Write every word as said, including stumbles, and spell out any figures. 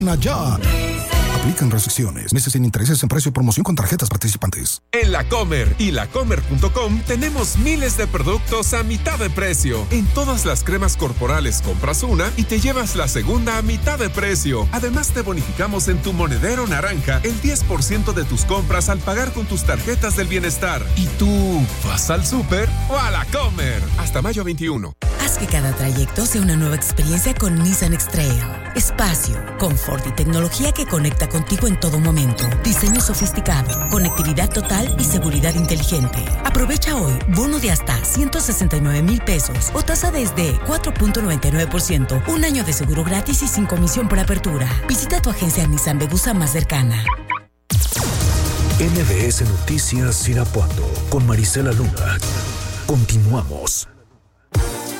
Ya. Aplican restricciones. Meses sin intereses en precio y promoción con tarjetas participantes. En La Comer y lacomer punto com tenemos miles de productos a mitad de precio. En todas las cremas corporales compras una y te llevas la segunda a mitad de precio. Además te bonificamos en tu monedero naranja el diez por ciento de tus compras al pagar con tus tarjetas del bienestar. ¿Y tú vas al súper o a La Comer? Hasta mayo veintiuno. Haz que cada trayecto sea una nueva experiencia con Nissan X-Trail. Espacio, confort y tecnología que conecta contigo en todo momento. Diseño sofisticado, conectividad total y seguridad inteligente. Aprovecha hoy bono de hasta ciento sesenta y nueve mil pesos o tasa desde cuatro punto noventa y nueve por ciento. Un año de seguro gratis y sin comisión por apertura. Visita tu agencia Nissan Vegusa más cercana. N B S Noticias Irapuato con Marisela Luna. Continuamos.